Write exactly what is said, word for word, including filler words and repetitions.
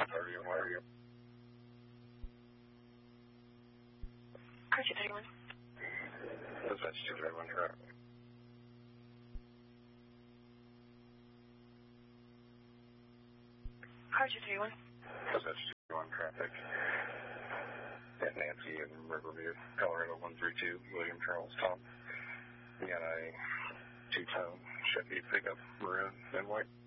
How are you? How are you? Car two thirty-one. Dispatch two thirty-one, correct. Car two thirty-one. Dispatch two thirty-one, traffic. At Nancy in Riverview, Colorado one three two, William Charles Tom. We got a two-tone Chevy pickup, maroon and white.